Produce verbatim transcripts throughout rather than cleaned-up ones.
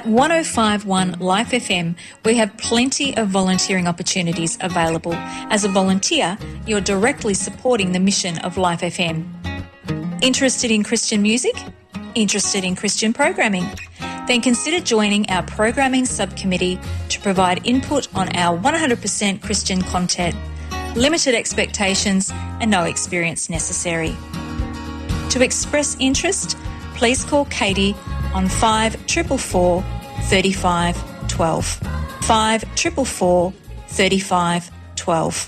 At one oh five point one Life F M, we have plenty of volunteering opportunities available. As a volunteer, you're directly supporting the mission of Life F M. Interested in Christian music? Interested in Christian programming? Then consider joining our programming subcommittee to provide input on our one hundred percent Christian content. Limited expectations and no experience necessary. To express interest, please call Katie on five four four four, three five one two. five four four four, three five one two.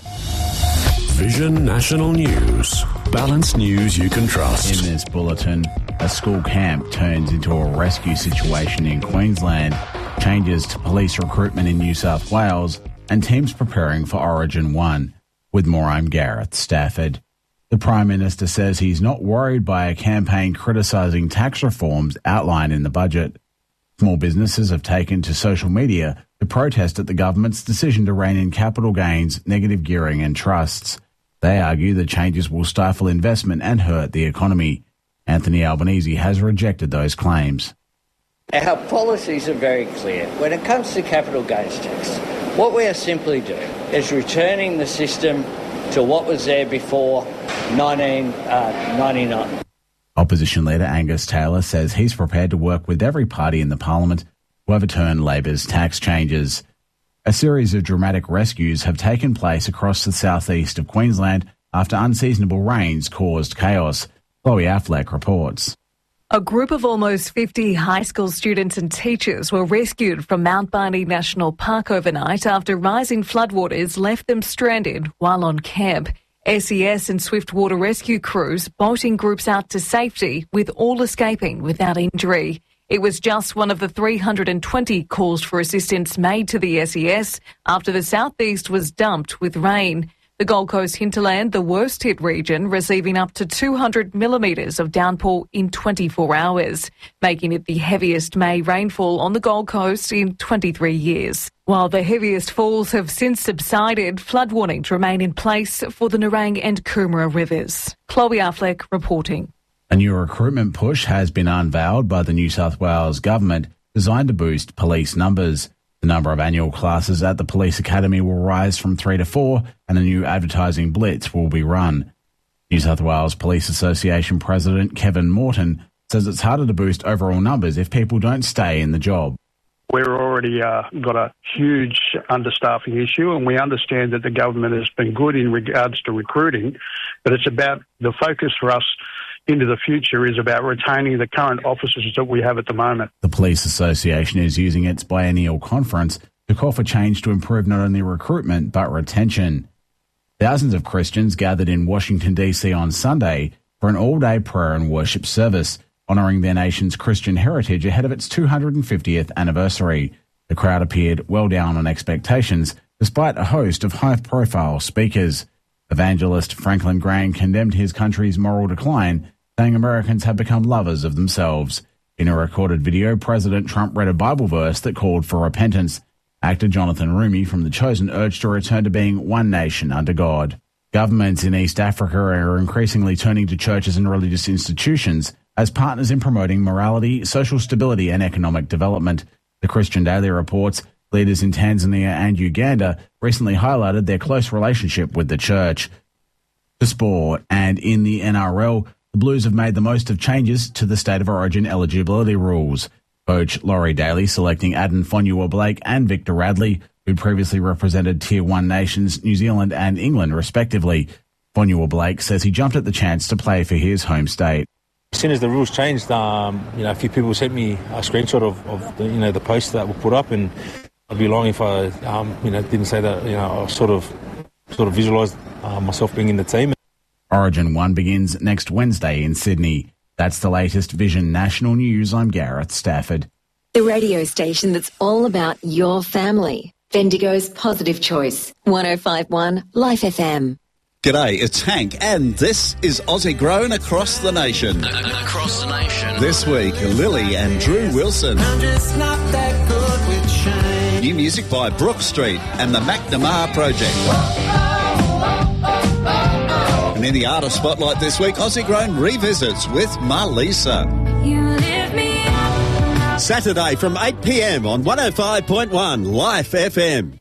Vision National News. Balanced news you can trust. In this bulletin, a school camp turns into a rescue situation in Queensland, changes to police recruitment in New South Wales, and teams preparing for Origin one. With more, I'm Gareth Stafford. The Prime Minister says he's not worried by a campaign criticising tax reforms outlined in the budget. Small businesses have taken to social media to protest at the government's decision to rein in capital gains, negative gearing and trusts. They argue the changes will stifle investment and hurt the economy. Anthony Albanese has rejected those claims. Our policies are very clear. When it comes to capital gains tax, what we are simply doing is returning the system to what was there before nineteen ninety-nine. Opposition leader Angus Taylor says he's prepared to work with every party in the parliament to overturn Labor's tax changes. A series of dramatic rescues have taken place across the southeast of Queensland after unseasonable rains caused chaos. Chloe Affleck reports. A group of almost fifty high school students and teachers were rescued from Mount Barney National Park overnight after rising floodwaters left them stranded while on camp. S E S and Swiftwater rescue crews boating groups out to safety, with all escaping without injury. It was just one of the three hundred twenty calls for assistance made to the S E S after the southeast was dumped with rain. The Gold Coast hinterland, the worst hit region, receiving up to two hundred millimetres of downpour in twenty-four hours, making it the heaviest May rainfall on the Gold Coast in twenty-three years. While the heaviest falls have since subsided, flood warnings remain in place for the Nerang and Coomera rivers. Chloe Affleck reporting. A new recruitment push has been unveiled by the New South Wales government designed to boost police numbers. The number of annual classes at the Police Academy will rise from three to four, and a new advertising blitz will be run. New South Wales Police Association President Kevin Morton says it's harder to boost overall numbers if people don't stay in the job. We're already uh, got a huge understaffing issue, and we understand that the government has been good in regards to recruiting, but it's about the focus for us into the future is about retaining the current officers that we have at the moment. The Police Association is using its biennial conference to call for change to improve not only recruitment but retention. Thousands of Christians gathered in Washington, D C on Sunday for an all-day prayer and worship service, honouring their nation's Christian heritage ahead of its two hundred fiftieth anniversary. The crowd appeared well down on expectations, despite a host of high-profile speakers. Evangelist Franklin Graham condemned his country's moral decline, saying Americans have become lovers of themselves. In a recorded video, President Trump read a Bible verse that called for repentance. Actor Jonathan Rumi from The Chosen urged to return to being one nation under God. Governments in East Africa are increasingly turning to churches and religious institutions as partners in promoting morality, social stability and economic development. The Christian Daily reports leaders in Tanzania and Uganda recently highlighted their close relationship with the church. To sport, and in the N R L, the Blues have made the most of changes to the State of Origin eligibility rules. Coach Laurie Daly selecting Aden Fonua-Blake and Victor Radley, who previously represented Tier one nations New Zealand and England respectively. Fonua-Blake says he jumped at the chance to play for his home state. As soon as the rules changed, um, you know, a few people sent me a screenshot of, of the, you know, the posts that were put up, and I'd be lying if I, um, you know, didn't say that. You know, I sort of, sort of visualised uh, myself being in the team. Origin one begins next Wednesday in Sydney. That's the latest Vision National News. I'm Gareth Stafford. The radio station that's all about your family. Bendigo's Positive Choice. one oh five point one Life F M. G'day, it's Hank, and this is Aussie Grown Across the Nation. Across the Nation. This week, Lily and Drew Wilson. I'm just not that good with change. New music by Brook Street and the McNamara Project. And in the Artist Spotlight this week, Aussie Grown revisits with Marlisa. You lift me up. Saturday from eight p m on one oh five point one Life F M.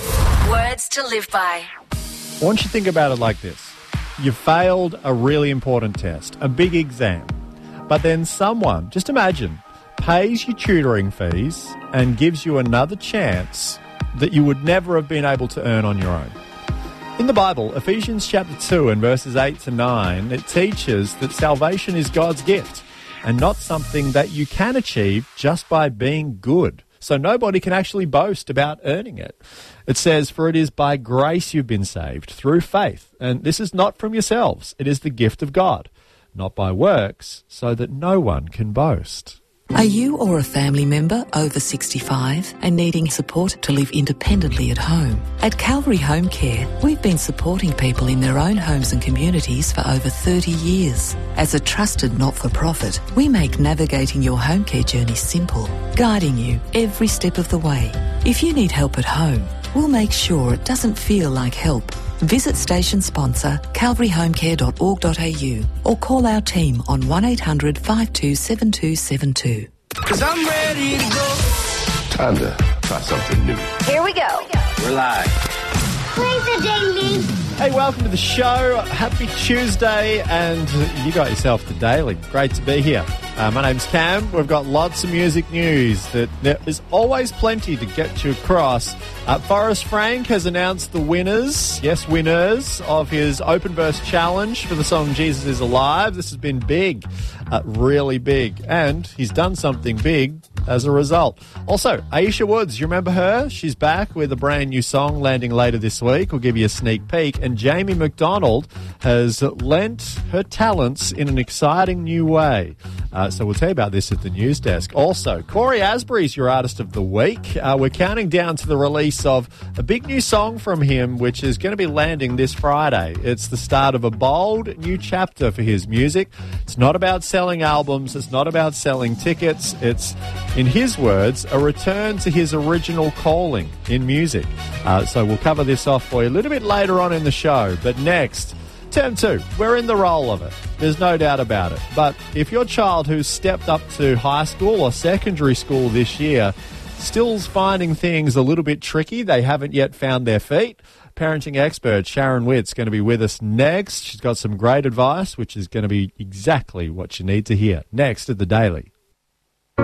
Words to live by. I want you to think about it like this. You failed a really important test, a big exam, but then someone, just imagine, pays your tutoring fees and gives you another chance that you would never have been able to earn on your own. In the Bible, Ephesians chapter two and verses eight to nine, it teaches that salvation is God's gift and not something that you can achieve just by being good. So nobody can actually boast about earning it. It says, "For it is by grace you've been saved, through faith. And this is not from yourselves. It is the gift of God, not by works, so that no one can boast." Are you or a family member over sixty-five and needing support to live independently at home? At Calvary Home Care, we've been supporting people in their own homes and communities for over thirty years. As a trusted not-for-profit, we make navigating your home care journey simple, guiding you every step of the way. If you need help at home, we'll make sure it doesn't feel like help. Visit station sponsor calvary home care dot org dot a u or call our team on one eight hundred five two seven two seven two. Cause I'm ready to go. Time to try something new. Here we go. We're live. Play the daily. Hey, welcome to the show. Happy Tuesday, and you got yourself the Daily. Great to be here. Uh, my name's Cam. We've got lots of music news that there is always plenty to get you across. Uh, Forrest Frank has announced the winners, yes, winners, of his Open Verse Challenge for the song Jesus is Alive. This has been big, uh, really big, and he's done something big as a result. Also, Aisha Woods, you remember her? She's back with a brand new song landing later this week. We'll give you a sneak peek. And Jamie McDonald has lent her talents in an exciting new way. Uh, so we'll tell you about this at the news desk. Also, Corey Asbury's your Artist of the Week. Uh, we're counting down to the release of a big new song from him, which is going to be landing this Friday. It's the start of a bold new chapter for his music. It's not about selling albums. It's not about selling tickets. It's, in his words, a return to his original calling in music. Uh, so we'll cover this off for you a little bit later on in the show. But next, term two, we're in the role of it. There's no doubt about it. But if your child who's stepped up to high school or secondary school this year still's finding things a little bit tricky, they haven't yet found their feet, parenting expert Sharon Witt's going to be with us next. She's got some great advice, which is going to be exactly what you need to hear next at The Daily.